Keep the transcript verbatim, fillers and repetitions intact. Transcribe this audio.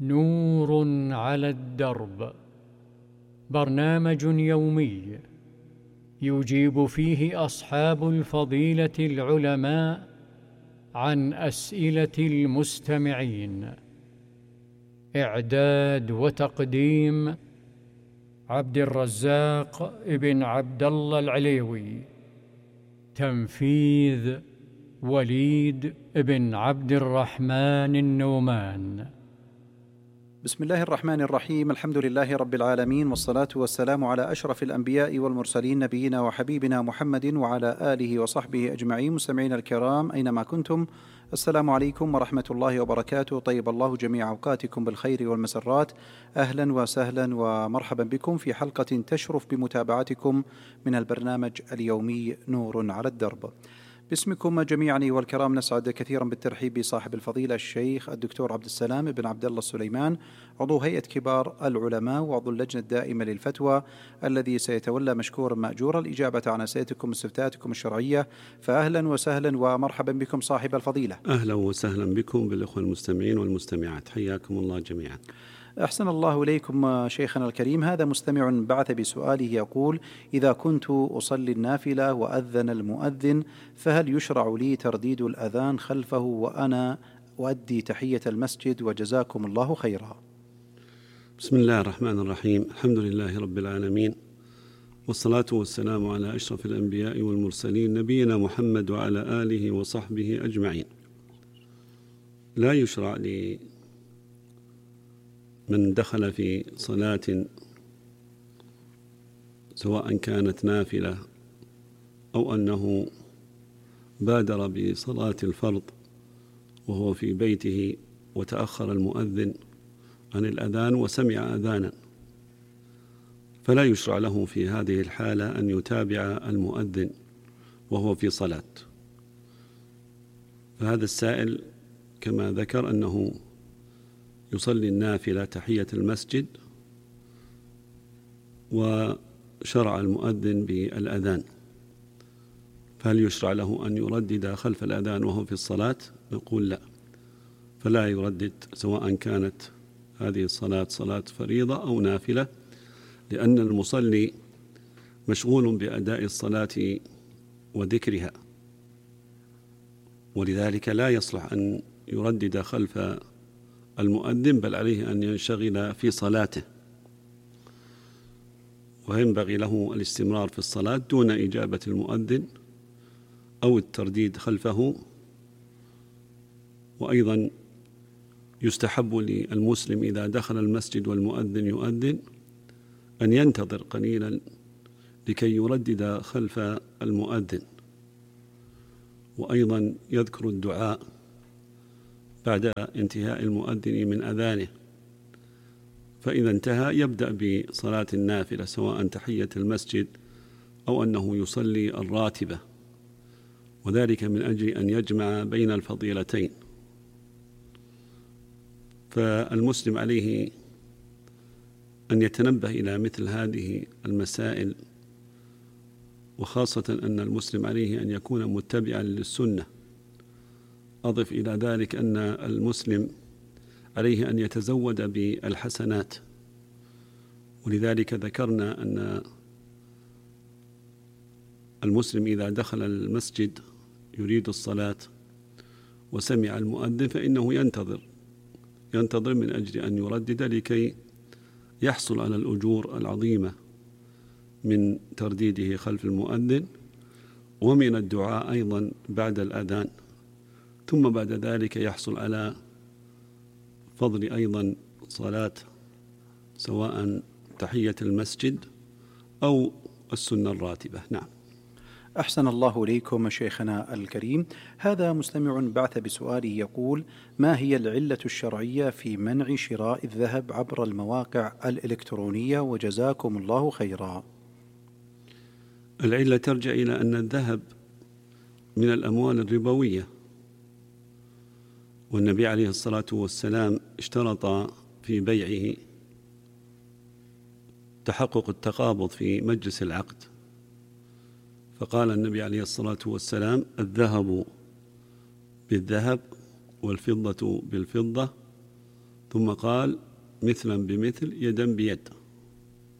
نور على الدرب، برنامج يومي يجيب فيه أصحاب الفضيلة العلماء عن أسئلة المستمعين. إعداد وتقديم عبد الرزاق ابن عبد الله العليوي. تنفيذ وليد ابن عبد الرحمن النومان. بسم الله الرحمن الرحيم. الحمد لله رب العالمين، والصلاة والسلام على أشرف الأنبياء والمرسلين، نبينا وحبيبنا محمد وعلى آله وصحبه أجمعين. مستمعين الكرام أينما كنتم، السلام عليكم ورحمة الله وبركاته. طيب الله جميع أوقاتكم بالخير والمسرات. أهلا وسهلا ومرحبا بكم في حلقة تشرف بمتابعتكم من البرنامج اليومي نور على الدرب. باسمكم جميعا والكرام نسعد كثيرا بالترحيب بصاحب الفضيلة الشيخ الدكتور عبد السلام بن عبد الله السليمان، عضو هيئة كبار العلماء وعضو اللجنة الدائمة للفتوى، الذي سيتولى مشكورا مأجورا الإجابة عن أسئلتكم واستفتاءاتكم الشرعية. فأهلا وسهلا ومرحبا بكم صاحب الفضيلة. أهلا وسهلا بكم بالإخوة المستمعين والمستمعات، حياكم الله جميعا. أحسن الله إليكم شيخنا الكريم. هذا مستمع بعث بسؤاله يقول: إذا كنت أصلي النافلة وأذن المؤذن، فهل يشرع لي ترديد الأذان خلفه وأنا أؤدي تحية المسجد؟ وجزاكم الله خيرا. بسم الله الرحمن الرحيم. الحمد لله رب العالمين، والصلاة والسلام على أشرف الأنبياء والمرسلين، نبينا محمد وعلى آله وصحبه أجمعين. لا يشرع لي من دخل في صلاة سواء كانت نافلة أو أنه بادر بصلاة الفرض وهو في بيته وتأخر المؤذن عن الأذان وسمع أذانا، فلا يشرع له في هذه الحالة أن يتابع المؤذن وهو في صلاة. فهذا السائل كما ذكر أنه يصلي النافلة تحية المسجد وشرع المؤذن بالأذان، فهل يشرع له أن يردد خلف الأذان وهو في الصلاة؟ نقول لا، فلا يردد سواء كانت هذه الصلاة صلاة فريضة أو نافلة، لأن المصلي مشغول بأداء الصلاة وذكرها، ولذلك لا يصلح أن يردد خلف المؤذن، بل عليه أن ينشغل في صلاته، وينبغي له الاستمرار في الصلاة دون إجابة المؤذن أو الترديد خلفه. وأيضا يستحب للمسلم إذا دخل المسجد والمؤذن يؤذن أن ينتظر قليلا لكي يردد خلف المؤذن، وأيضا يذكر الدعاء بعد انتهاء المؤذن من أذانه، فإذا انتهى يبدأ بصلاة النافلة سواء تحية المسجد أو أنه يصلي الراتبة، وذلك من أجل أن يجمع بين الفضيلتين. فالمسلم عليه أن يتنبه إلى مثل هذه المسائل، وخاصة أن المسلم عليه أن يكون متبعا للسنة. أضف إلى ذلك أن المسلم عليه أن يتزود بالحسنات، ولذلك ذكرنا أن المسلم إذا دخل المسجد يريد الصلاة وسمع المؤذن فإنه ينتظر ينتظر من أجل أن يردد لكي يحصل على الأجور العظيمة من ترديده خلف المؤذن، ومن الدعاء أيضا بعد الأذان، ثم بعد ذلك يحصل على فضل أيضا صلاة سواء تحية المسجد أو السنة الراتبة. نعم. أحسن الله إليكم شيخنا الكريم. هذا مستمع بعث بسؤاله يقول: ما هي العلة الشرعية في منع شراء الذهب عبر المواقع الإلكترونية؟ وجزاكم الله خيرا. العلة ترجع إلى أن الذهب من الأموال الربوية، والنبي عليه الصلاة والسلام اشترط في بيعه تحقق التقابض في مجلس العقد، فقال النبي عليه الصلاة والسلام: الذهب بالذهب والفضة بالفضة ثم قال مثلا بمثل يدا بيد.